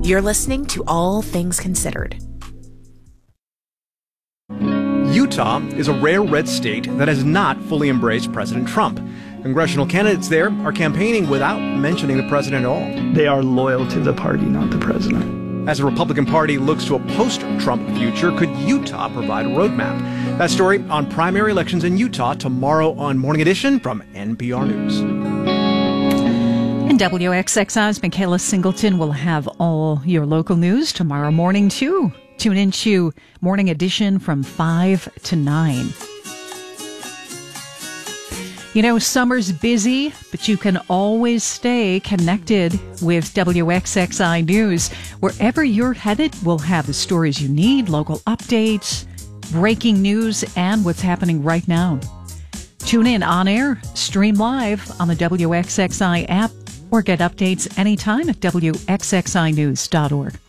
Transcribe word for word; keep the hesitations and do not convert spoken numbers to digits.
You're listening to All Things Considered. Utah is a rare red state that has not fully embraced President Trump. Congressional candidates there are campaigning without mentioning the president at all. They are loyal to the party, not the president. As the Republican Party looks to a post-Trump future, could Utah provide a roadmap? That story on primary elections in Utah tomorrow on Morning Edition from N P R News. And W X X I's Michaela Singleton will have all your local news tomorrow morning, too. Tune in to Morning Edition from five to nine. You know, summer's busy, but you can always stay connected with W X X I News. Wherever you're headed, we'll have the stories you need, local updates, breaking news, and what's happening right now. Tune in on air, stream live on the W X X I app, or get updates anytime at W X X I news dot org.